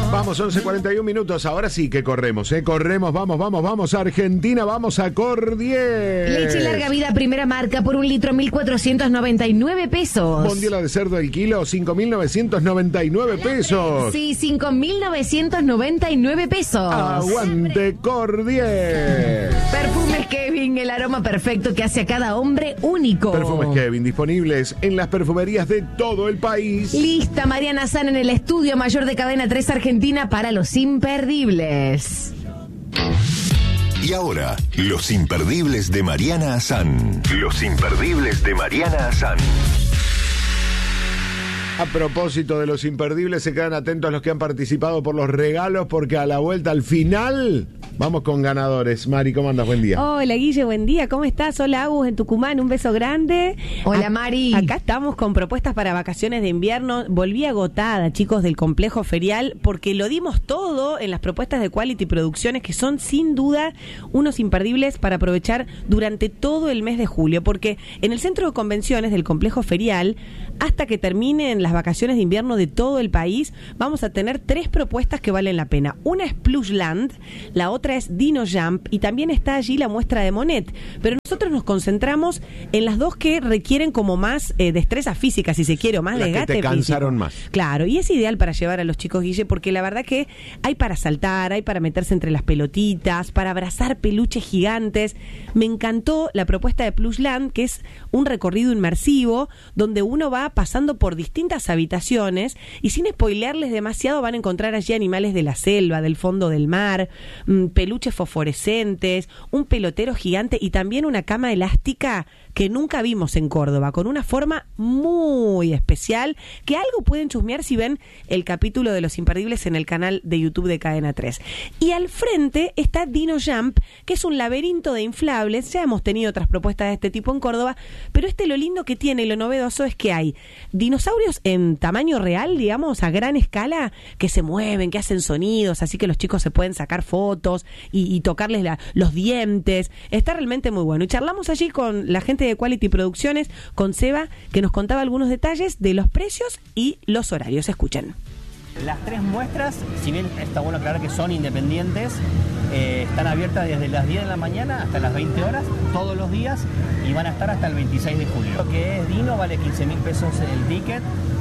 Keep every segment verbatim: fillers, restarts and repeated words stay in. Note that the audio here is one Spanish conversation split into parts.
Vamos, once cuarenta y uno minutos. Ahora sí que corremos, ¿eh? Corremos, vamos, vamos, vamos. Argentina, vamos a Cordier. Leche larga vida, primera marca, por un litro, mil cuatrocientos noventa y nueve pesos. Bondiola de cerdo el kilo, cinco mil novecientos noventa y nueve pesos. Sí, cinco mil novecientos noventa y nueve pesos. Aguante Cordier. Perfumes Kevin, el aroma perfecto que hace a cada hombre único. Perfumes Kevin, disponibles en las perfumerías de todo el país. Lista Mariana San en el estudio mayor de Cadena tres Argentina para los imperdibles. Y ahora, los imperdibles de Mariana Azán. Los imperdibles de Mariana Azán. A propósito de los imperdibles, se quedan atentos los que han participado por los regalos, porque a la vuelta, al final, vamos con ganadores. Mari, ¿cómo andas? Buen día. Hola, Guille, buen día. ¿Cómo estás? Hola, Agus, en Tucumán. Un beso grande. Hola, A- Mari. Acá estamos con propuestas para vacaciones de invierno. Volví agotada, chicos, del complejo ferial, porque lo dimos todo en las propuestas de Quality Producciones, que son, sin duda, unos imperdibles para aprovechar durante todo el mes de julio, porque en el centro de convenciones del complejo ferial, hasta que terminen las vacaciones de invierno de todo el país, vamos a tener tres propuestas que valen la pena. Una es Plushland, la otra es Dino Jump y también está allí la muestra de Monet. Pero nosotros nos concentramos en las dos que requieren como más eh, destreza física, si se quiere, o más Las que desgaste te cansaron físico. más. Claro, y es ideal para llevar a los chicos, Guille, porque la verdad que hay para saltar, hay para meterse entre las pelotitas, para abrazar peluches gigantes. Me encantó la propuesta de Plushland, que es un recorrido inmersivo donde uno va pasando por distintas habitaciones y sin spoilearles demasiado van a encontrar allí animales de la selva, del fondo del mar, mmm, peluches fosforescentes, un pelotero gigante y también una cama elástica que nunca vimos en Córdoba, con una forma muy especial, que algo pueden chusmear si ven el capítulo de Los Imperdibles en el canal de YouTube de Cadena tres. Y al frente está Dino Jump, que es un laberinto de inflables. Ya hemos tenido otras propuestas de este tipo en Córdoba, pero este lo lindo que tiene y lo novedoso es que hay dinosaurios en tamaño real, digamos, a gran escala, que se mueven, que hacen sonidos, así que los chicos se pueden sacar fotos y, y tocarles la, los dientes. Está realmente muy bueno. Y charlamos allí con la gente de Quality Producciones, con Seba, que nos contaba algunos detalles de los precios y los horarios. Escuchen. Las tres muestras, si bien está bueno aclarar que son independientes, eh, están abiertas desde las diez de la mañana hasta las veinte horas, todos los días, y van a estar hasta el veintiséis de julio. Lo que es Dino vale quince mil pesos el ticket.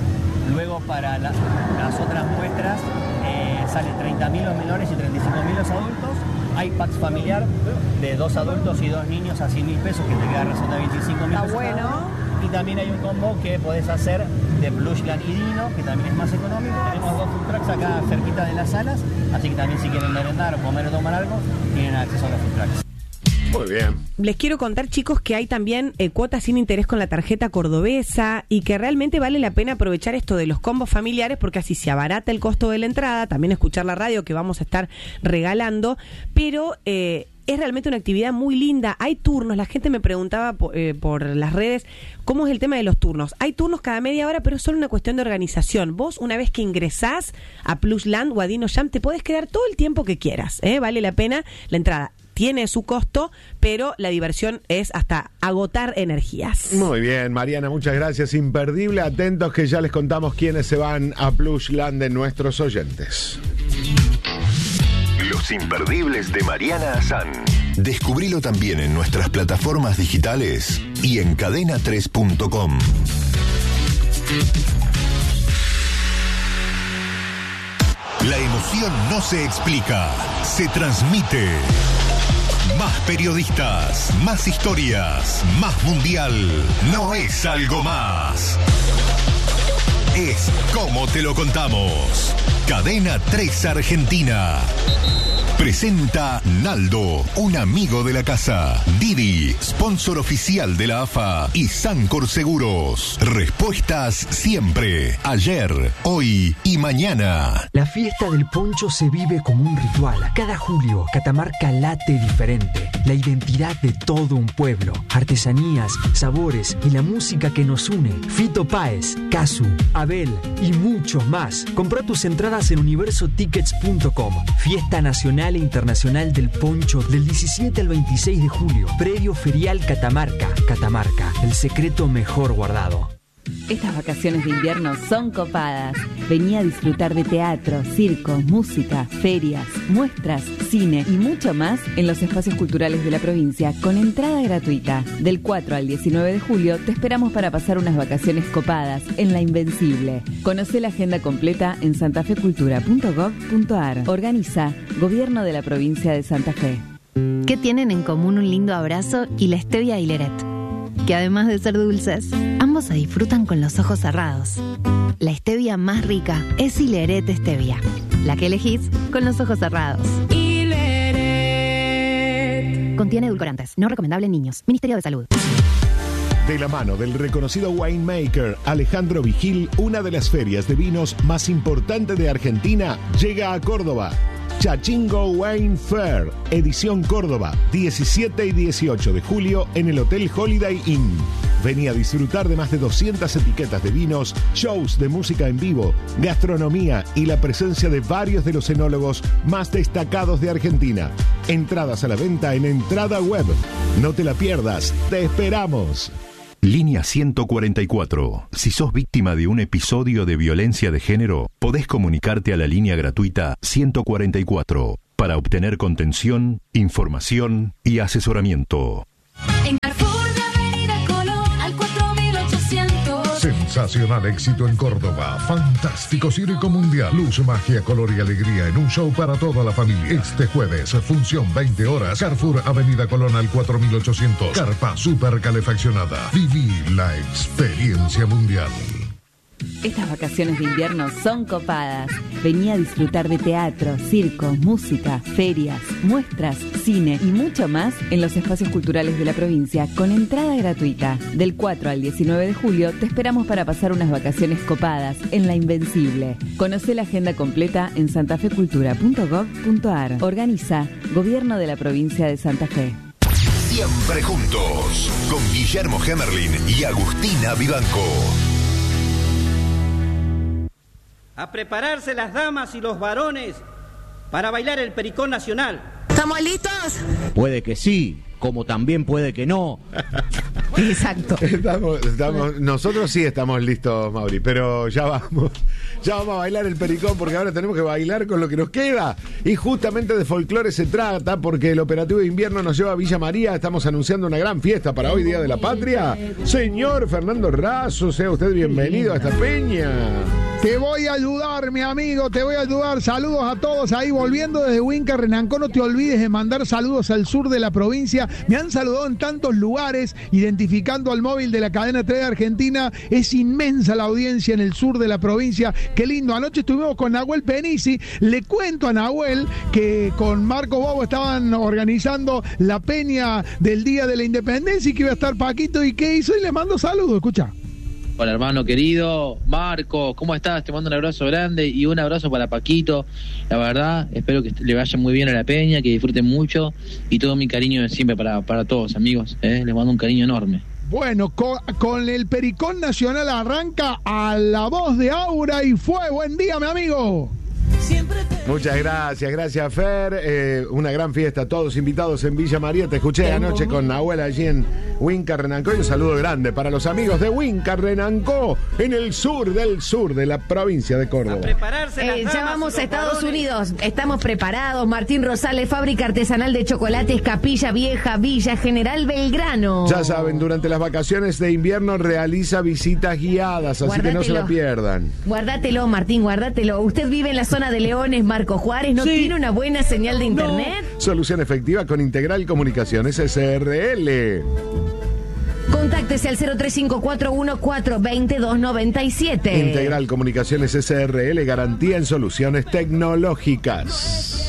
Luego para la, las otras muestras eh, sale treinta mil los menores y treinta y cinco mil los adultos. Hay packs familiar de dos adultos y dos niños a cien mil pesos, que te queda razón de veinticinco mil pesos. Está bueno. cada uno. Y también hay un combo que podés hacer de Plushland y Dino, que también es más económico. Tenemos dos food trucks acá cerquita de las salas, así que también si quieren merendar o comer o tomar algo, tienen acceso a los food trucks. Muy bien. Les quiero contar, chicos, que hay también eh, cuotas sin interés con la tarjeta cordobesa y que realmente vale la pena aprovechar esto de los combos familiares, porque así se abarata el costo de la entrada, también escuchar la radio que vamos a estar regalando, pero eh, es realmente una actividad muy linda. Hay turnos, la gente me preguntaba por, eh, por las redes cómo es el tema de los turnos. Hay turnos cada media hora, pero es solo una cuestión de organización. Vos, una vez que ingresás a Plushland o a Dino Jump, te podés quedar todo el tiempo que quieras, ¿eh? Vale la pena la entrada. Tiene su costo, pero la diversión es hasta agotar energías. Muy bien, Mariana, muchas gracias. Imperdible, atentos que ya les contamos quiénes se van a Plushland de nuestros oyentes. Los imperdibles de Mariana Azán. Descubrilo también en nuestras plataformas digitales y en cadena tres punto com. La emoción no se explica, se transmite. Más periodistas, más historias, más mundial. No es algo más. Es como te lo contamos. Cadena tres Argentina. Presenta Naldo, un amigo de la casa. Didi, sponsor oficial de la A F A. Y Sancor Seguros. Respuestas siempre. Ayer, hoy y mañana. La fiesta del poncho se vive como un ritual. Cada julio, Catamarca late diferente. La identidad de todo un pueblo. Artesanías, sabores y la música que nos une. Fito Páez, Casu, Abel y muchos más. Compra tus entradas en universo tickets punto com. Fiesta nacional e internacional del poncho del diecisiete al veintiséis de julio. Predio Ferial Catamarca. Catamarca, el secreto mejor guardado. Estas vacaciones de invierno son copadas. Vení a disfrutar de teatro, circo, música, ferias, muestras, cine y mucho más en los espacios culturales de la provincia con entrada gratuita. Del cuatro al diecinueve de julio te esperamos para pasar unas vacaciones copadas en La Invencible. Conocé la agenda completa en santafecultura punto gov punto ar. Organiza Gobierno de la Provincia de Santa Fe. ¿Qué tienen en común un lindo abrazo y la stevia y Leret? Que además de ser dulces, ambos se disfrutan con los ojos cerrados. La stevia más rica es Hileret Stevia, la que elegís con los ojos cerrados. Hileret. Contiene edulcorantes, no recomendable en niños. Ministerio de Salud. De la mano del reconocido winemaker Alejandro Vigil, una de las ferias de vinos más importantes de Argentina llega a Córdoba. Chachingo Wine Fair, edición Córdoba, diecisiete y dieciocho de julio en el Hotel Holiday Inn. Vení a disfrutar de más de doscientas etiquetas de vinos, shows de música en vivo, gastronomía y la presencia de varios de los enólogos más destacados de Argentina. Entradas a la venta en Entrada Web. No te la pierdas, te esperamos. Línea ciento cuarenta y cuatro. Si sos víctima de un episodio de violencia de género, podés comunicarte a la línea gratuita ciento cuarenta y cuatro para obtener contención, información y asesoramiento. En Carrefour de Avenida Colón al cuatro mil ochocientos. Sensacional éxito en Córdoba. Fantástico circo mundial. Luz, magia, color y alegría en un show para toda la familia. Este jueves, función veinte horas. Carrefour Avenida Colón al cuatro mil ochocientos. Carpa super calefaccionada. Viví la experiencia mundial. Estas vacaciones de invierno son copadas. Vení a disfrutar de teatro, circo, música, ferias, muestras, cine y mucho más en los espacios culturales de la provincia con entrada gratuita. Del cuatro al diecinueve de julio te esperamos para pasar unas vacaciones copadas en La Invencible. Conocé la agenda completa en santafecultura punto gov punto ar. Organiza Gobierno de la Provincia de Santa Fe. Siempre juntos, con Guillermo Hemerlin y Agustina Vivanco. A prepararse las damas y los varones para bailar el Pericón Nacional. ¿Estamos listos? Puede que sí, como también puede que no. Exacto. Estamos, estamos, nosotros sí estamos listos, Mauri, pero ya vamos, ya vamos a bailar el pericón porque ahora tenemos que bailar con lo que nos queda. Y justamente de folclore se trata porque el operativo de invierno nos lleva a Villa María. Estamos anunciando una gran fiesta para hoy, Día de la Patria. Señor Fernando Razo, sea usted bienvenido a esta peña. Te voy a ayudar, mi amigo, te voy a ayudar. Saludos a todos ahí, volviendo desde Huinca, Renancó. No te olvides de mandar saludos al sur de la provincia. Me han saludado en tantos lugares, identificando al móvil de la cadena tres de Argentina. Es inmensa la audiencia en el sur de la provincia. Qué lindo. Anoche estuvimos con Nahuel Penisi. Le cuento a Nahuel que con Marco Bobo estaban organizando la peña del Día de la Independencia y que iba a estar Paquito. ¿Y qué hizo? Y le mando saludos, escucha. Hola hermano querido, Marco, ¿cómo estás? Te mando un abrazo grande y un abrazo para Paquito. La verdad, espero que le vaya muy bien a la peña, que disfruten mucho y todo mi cariño de siempre para, para todos, amigos. ¿eh? Les mando un cariño enorme. Bueno, con, con el Pericón Nacional arranca a la voz de Aura y fue. Buen día, mi amigo. Muchas gracias, gracias Fer, eh, una gran fiesta, todos invitados en Villa María. Te escuché anoche con Nahuel allí en Huinca, Renancó, y un saludo grande para los amigos de Huinca, Renancó, en el sur del sur de la provincia de Córdoba. Eh, ya vamos a Estados Unidos, estamos preparados. Martín Rosales, fábrica artesanal de chocolates, Capilla Vieja, Villa General Belgrano. Ya saben, durante las vacaciones de invierno realiza visitas guiadas, así Guárdatelo. que no se lo pierdan. Guárdatelo, Martín, guárdatelo. ¿Usted vive en la zona de Leones, Marco Juárez? ¿No Sí. tiene una buena señal de internet? No. Solución efectiva con Integral Comunicaciones S R L. Contáctese al cero tres cinco cuatro uno cuatro dos dos nueve siete. Integral Comunicaciones S R L, garantía en soluciones tecnológicas.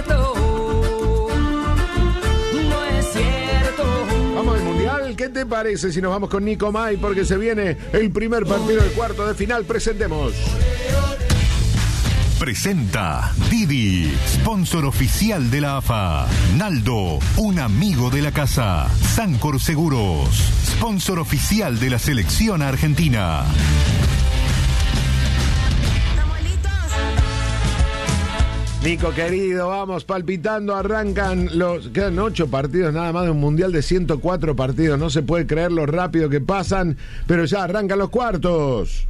No es cierto. Vamos al Mundial, ¿qué te parece si nos vamos con Nico May? Porque se viene el primer partido del cuarto de final. Presentemos. Presenta Didi, sponsor oficial de la A F A. Naldo, un amigo de la casa. Sancor Seguros, sponsor oficial de la selección argentina. Nico querido, vamos palpitando, arrancan los... Quedan ocho partidos nada más de un mundial de ciento cuatro partidos. No se puede creer lo rápido que pasan, pero ya arrancan los cuartos.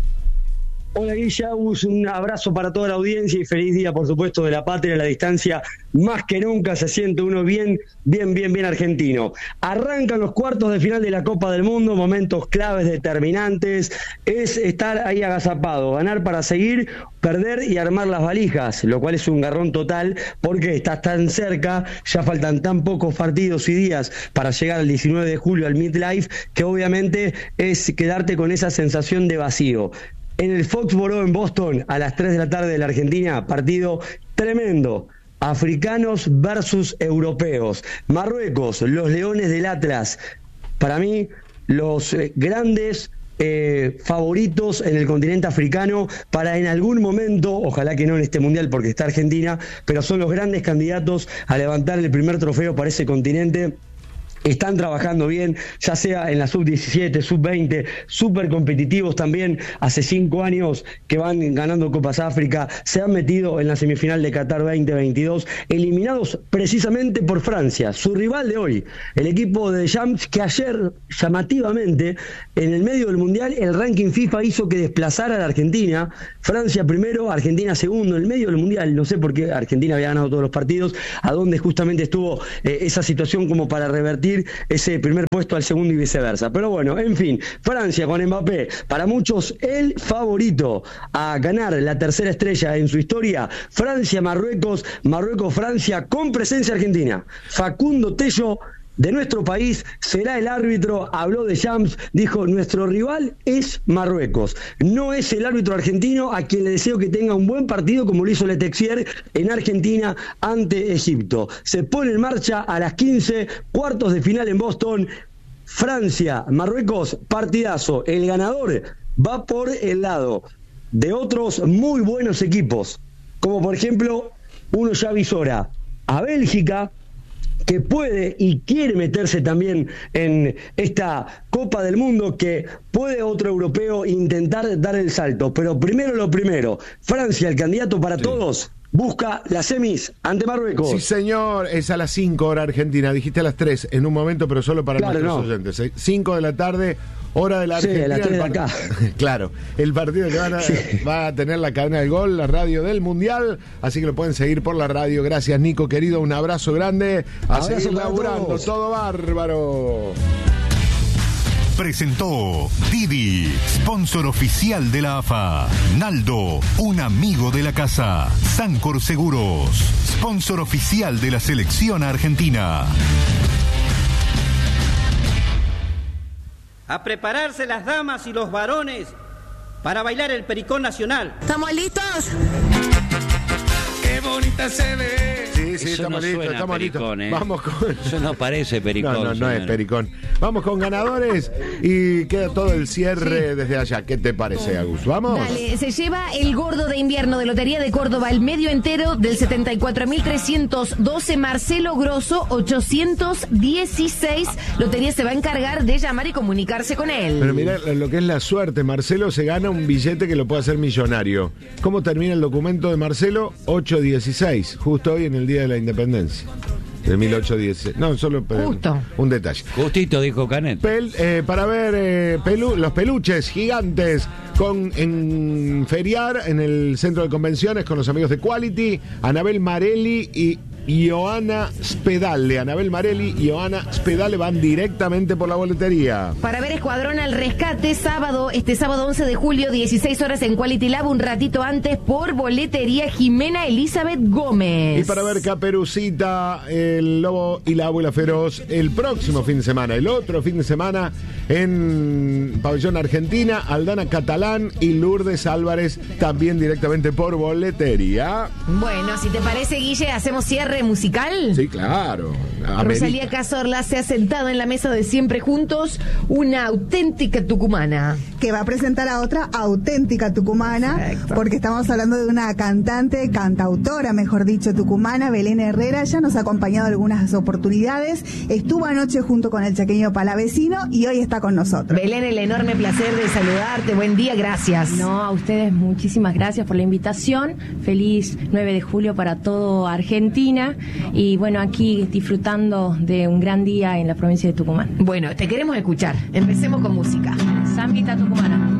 Hola Guillermo, un abrazo para toda la audiencia y feliz día, por supuesto, de la patria a la distancia. Más que nunca se siente uno bien, bien, bien, bien argentino. Arrancan los cuartos de final de la Copa del Mundo, momentos claves, determinantes. Es estar ahí agazapado, ganar para seguir, perder y armar las valijas, lo cual es un garrón total porque estás tan cerca, ya faltan tan pocos partidos y días para llegar al diecinueve de julio al Midlife, que obviamente es quedarte con esa sensación de vacío. En el Foxborough en Boston, a las tres de la tarde de la Argentina, partido tremendo. Africanos versus europeos. Marruecos, los Leones del Atlas. Para mí, los eh, grandes eh, favoritos en el continente africano para en algún momento, ojalá que no en este mundial porque está Argentina, pero son los grandes candidatos a levantar el primer trofeo para ese continente. Están trabajando bien, ya sea en la sub diecisiete, sub veinte, súper competitivos también. Hace cinco años que van ganando Copas África, se han metido en la semifinal de Qatar veinte veintidós, eliminados precisamente por Francia, su rival de hoy, el equipo de Shams, que ayer, llamativamente, en el medio del Mundial, el ranking FIFA hizo que desplazara a la Argentina. Francia primero, Argentina segundo, en el medio del Mundial. No sé por qué Argentina había ganado todos los partidos, a donde justamente estuvo eh, esa situación como para revertir ese primer puesto al segundo y viceversa. Pero bueno, en fin, Francia con Mbappé, para muchos el favorito a ganar la tercera estrella en su historia. Francia-Marruecos, Marruecos-Francia con presencia argentina. Facundo Tello, de nuestro país, será el árbitro. Habló de Shams, dijo: nuestro rival es Marruecos, no es el árbitro argentino, a quien le deseo que tenga un buen partido como lo hizo Letexier en Argentina ante Egipto. Se pone en marcha a las quince, cuartos de final en Boston. Francia, Marruecos, partidazo. El ganador va por el lado de otros muy buenos equipos, como por ejemplo, uno ya visora a Bélgica, que puede y quiere meterse también en esta Copa del Mundo, que puede otro europeo intentar dar el salto. Pero primero lo primero, Francia, el candidato para sí. todos, busca las semis ante Marruecos. Sí, señor, es a las cinco hora Argentina, dijiste a las tres en un momento, pero solo para claro, nuestros no. oyentes. cinco de la tarde, hora de la Argentina. Sí, a las tres de acá. Claro, el partido que van a, sí. va a tener la cadena del gol, la radio del Mundial, así que lo pueden seguir por la radio. Gracias, Nico, querido, un abrazo grande. A abrazo seguir laburando, todo bárbaro. Presentó Didi, sponsor oficial de la A F A. Naldo, un amigo de la casa. Sancor Seguros, sponsor oficial de la selección argentina. A prepararse las damas y los varones para bailar el pericón nacional. ¿Estamos listos? ¡Qué bonita se ve! Sí, sí, Eso estamos no listos, suena estamos pericón, listos. ¿eh? Vamos con... Eso no parece pericón. No, no, no señora. es pericón. Vamos con ganadores y queda todo el cierre sí. desde allá. ¿Qué te parece, Agus? ¿Vamos? Dale, se lleva el gordo de invierno de Lotería de Córdoba, el medio entero del setenta y cuatro mil trescientos doce, Marcelo Grosso, ochocientos dieciséis. Lotería se va a encargar de llamar y comunicarse con él. Pero mira lo que es la suerte. Marcelo se gana un billete que lo puede hacer millonario. ¿Cómo termina el documento de Marcelo? ocho dieciséis, justo hoy en el Día de la Independencia. De mil ochocientos dieciséis. No, solo Justo. un detalle. Justito, dijo Canet. Pel, eh, para ver eh, pelu, los peluches gigantes con en feriar en el centro de convenciones con los amigos de Quality, Anabel Marelli y Ioana Spedale. Anabel Marelli y Ioana Spedale van directamente por la boletería. Para ver Escuadrón al Rescate, sábado, este sábado once de julio, dieciséis horas en Quality Lab, un ratito antes por boletería, Jimena Elizabeth Gómez. Y para ver Caperucita, el Lobo y la Abuela Feroz, el próximo fin de semana, el otro fin de semana en Pabellón Argentina, Aldana Catalán y Lourdes Álvarez, también directamente por boletería. Bueno, si te parece, Guille, hacemos cierre cierre musical? Sí, claro. Rosalía Amerita. Cazorla se ha sentado en la mesa de Siempre Juntos, una auténtica tucumana. Que va a presentar a otra auténtica tucumana, Perfecto. porque estamos hablando de una cantante, cantautora, mejor dicho, tucumana, Belén Herrera. Ya nos ha acompañado algunas oportunidades. Estuvo anoche junto con el chaqueño Palavecino y hoy está con nosotros. Belén, el enorme placer de saludarte. Buen día, gracias. No, a ustedes muchísimas gracias por la invitación. Feliz nueve de julio para todo Argentina. Y bueno, aquí disfrutando de un gran día en la provincia de Tucumán. Bueno, te queremos escuchar. Empecemos con música. Zambita tucumana.